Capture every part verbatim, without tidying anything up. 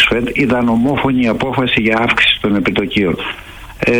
ΦΕΔ, ήταν ομόφωνη η απόφαση για αύξηση των επιτοκίων. Ε,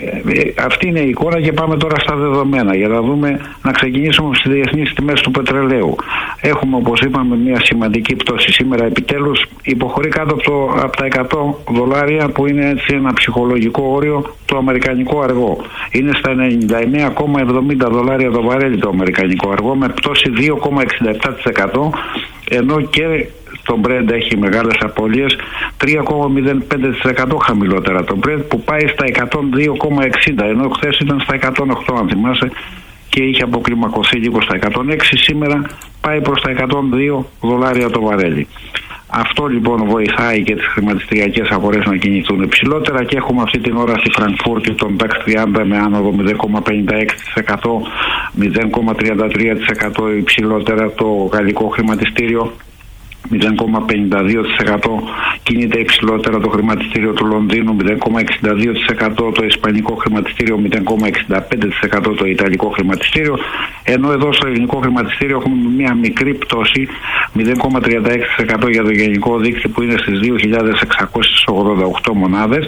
ε, αυτή είναι η εικόνα και πάμε τώρα στα δεδομένα για να δούμε, να ξεκινήσουμε στις διεθνείς τιμές του πετρελαίου. Έχουμε, όπως είπαμε, μια σημαντική πτώση σήμερα. Επιτέλους υποχωρεί κάτω από, το, από τα εκατό δολάρια, που είναι έτσι ένα ψυχολογικό όριο, το αμερικανικό αργό. Είναι στα ενενήντα εννέα κόμμα εβδομήντα δολάρια το βαρέλι το αμερικανικό αργό, με πτώση δύο κόμμα εξήντα επτά τοις εκατό, ενώ και το Brent έχει μεγάλες απώλειες, τρία κόμμα μηδέν πέντε τοις εκατό χαμηλότερα το Brent, που πάει στα εκατόν δύο κόμμα εξήντα, ενώ χθες ήταν στα εκατόν οκτώ, αν θυμάσαι, και είχε αποκλιμακωθεί λίγο στα εκατόν έξι. Σήμερα πάει προς τα εκατόν δύο δολάρια το βαρέλι. Αυτό λοιπόν βοηθάει και τις χρηματιστηριακές αγορές να κινηθούν υψηλότερα, και έχουμε αυτή την ώρα στη Φραγκφούρτη τον νταξ τριάντα με άνοδο μηδέν κόμμα πενήντα έξι τοις εκατό, μηδέν κόμμα τριάντα τρία τοις εκατό υψηλότερα το γαλλικό χρηματιστήριο, μηδέν κόμμα πενήντα δύο τοις εκατό κινείται υψηλότερα το χρηματιστήριο του Λονδίνου, μηδέν κόμμα εξήντα δύο τοις εκατό το ισπανικό χρηματιστήριο, μηδέν κόμμα εξήντα πέντε τοις εκατό το ιταλικό χρηματιστήριο, ενώ εδώ στο ελληνικό χρηματιστήριο έχουμε μια μικρή πτώση, μηδέν κόμμα τριάντα έξι τοις εκατό για το γενικό δείκτη, που είναι στις δύο χιλιάδες εξακόσιες ογδόντα οκτώ μονάδες.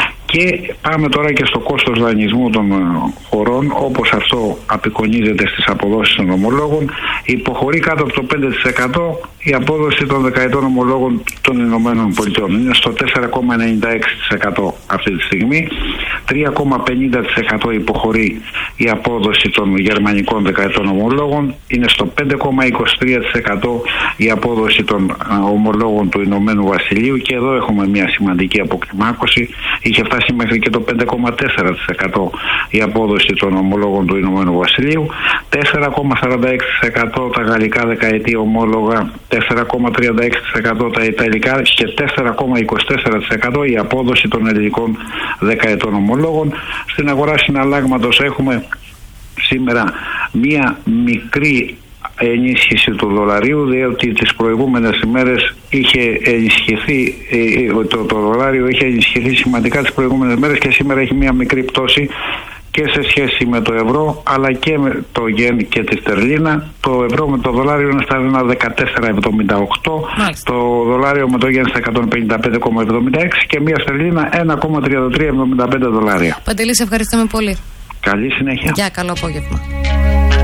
Και πάμε τώρα και στο κόστος δανεισμού των χωρών, όπως αυτό απεικονίζεται στις αποδόσεις των ομολόγων. Υποχωρεί κάτω από το πέντε τοις εκατό η απόδοση των δεκαετών ομολόγων των Ηνωμένων Πολιτειών. Είναι στο τέσσερα κόμμα ενενήντα έξι τοις εκατό αυτή τη στιγμή. τρία κόμμα πενήντα τοις εκατό υποχωρεί η απόδοση των γερμανικών δεκαετών ομολόγων. Είναι στο πέντε κόμμα είκοσι τρία τοις εκατό η απόδοση των ομολόγων του Ηνωμένου Βασιλείου, και εδώ έχουμε μια σημαντική αποκλιμάκωση. Είχε φτάσει μέχρι και το πέντε κόμμα τέσσερα τοις εκατό η απόδοση των ομολόγων του Ηνωμένου Βασιλείου, τέσσερα κόμμα σαράντα έξι τοις εκατό τα γαλλικά δεκαετή ομόλογα, τέσσερα κόμμα τριάντα έξι τοις εκατό τα ιταλικά και τέσσερα κόμμα είκοσι τέσσερα τοις εκατό η απόδοση των ελληνικών δεκαετών ομολόγων. Στην αγορά συναλλάγματος έχουμε σήμερα μία μικρή ενίσχυση του δολαρίου, διότι τις προηγούμενες ημέρες είχε ενισχυθεί, το, το δολάριο είχε ενισχυθεί σημαντικά τις προηγούμενες μέρες, και σήμερα έχει μια μικρή πτώση και σε σχέση με το ευρώ, αλλά και με το γεν και τη στερλίνα. Το ευρώ με το δολάριο είναι στα ένα δεκατέσσερα εβδομήντα οκτώ, το δολάριο με το γεν στα εκατόν πενήντα πέντε κόμμα εβδομήντα έξι και μια στερλίνα ένα κόμμα τριάντα τρία εβδομήντα πέντε δολάρια. Παντελή, σε ευχαριστούμε πολύ. Καλή συνέχεια. Γεια, καλό απόγευμα.